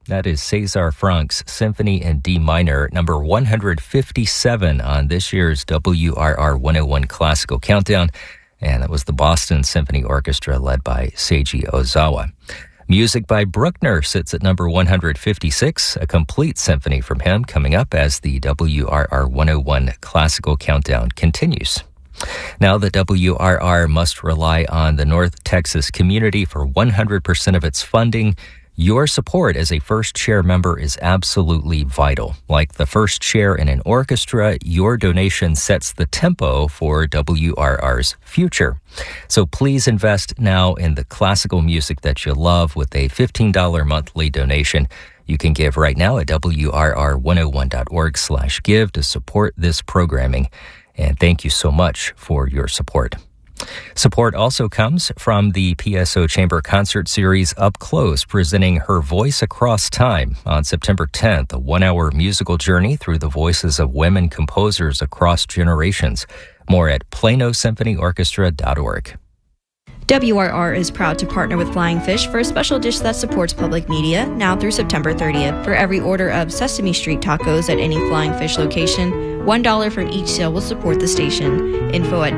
That is César Franck's Symphony in D minor, number 157 on this year's WRR 101 Classical Countdown. And that was the Boston Symphony Orchestra led by Seiji Ozawa. Music by Bruckner sits at number 156, a complete symphony from him coming up as the WRR 101 Classical Countdown continues. Now the WRR must rely on the North Texas community for 100% of its funding. Your support as a first chair member is absolutely vital. Like the first chair in an orchestra, your donation sets the tempo for WRR's future. So please invest now in the classical music that you love with a $15 monthly donation. You can give right now at WRR101.org/give to support this programming. And thank you so much for your support. Support also comes from the PSO Chamber Concert Series Up Close, presenting Her Voice Across Time on September 10th, a one-hour musical journey through the voices of women composers across generations. More at PlanoSymphonyOrchestra.org. WRR is proud to partner with Flying Fish for a special dish that supports public media now through September 30th. For every order of Sesame Street tacos at any Flying Fish location, $1 from each sale will support the station. Info at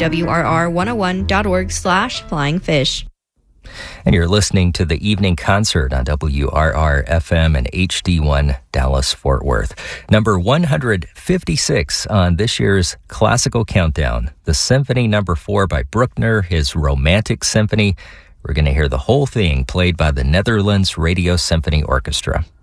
WRR101.org/flyingfish. And you're listening to the Evening Concert on WRR FM and HD1 Dallas-Fort Worth. Number 156 on this year's Classical Countdown, the Symphony Number 4 by Bruckner, his Romantic Symphony. We're going to hear the whole thing played by the Netherlands Radio Symphony Orchestra.